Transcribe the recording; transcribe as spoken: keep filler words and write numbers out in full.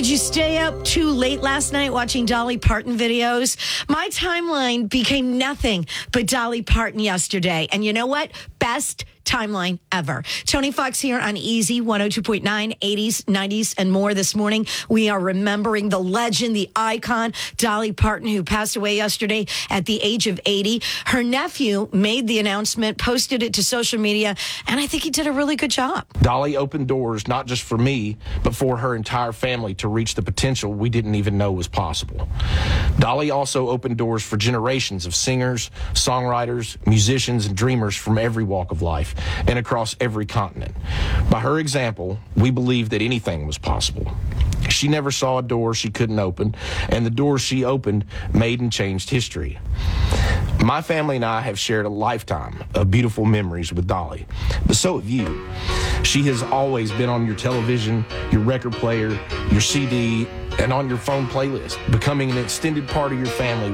Did you stay up too late last night watching Dolly Parton videos? My timeline became nothing but Dolly Parton yesterday. And you know what? Best timeline ever. Tony Fox here on Easy one oh two point nine, eighties, nineties, and more this morning. We are remembering the legend, the icon, Dolly Parton, who passed away yesterday at the age of eighty. Her nephew made the announcement, posted it to social media, and I think he did a really good job. Dolly opened doors not just for me, but for her entire family to reach the potential we didn't even know was possible. Dolly also opened doors for generations of singers, songwriters, musicians, and dreamers from every walk of life and across every continent. By her example, we believe that anything was possible. She never saw a door she couldn't open, and the doors she opened made and changed history. My family and I have shared a lifetime of beautiful memories with Dolly, but so have you. She has always been on your television, your record player, your C D, and on your phone playlist, becoming an extended part of your family